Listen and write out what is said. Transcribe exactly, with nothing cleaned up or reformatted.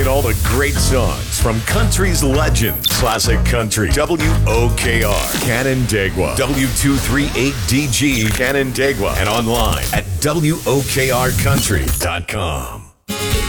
playing all the great songs from country's legends. Classic Country. W O K R. Canandaigua. W two thirty-eight D G. Canandaigua. And online at W O K R country dot com.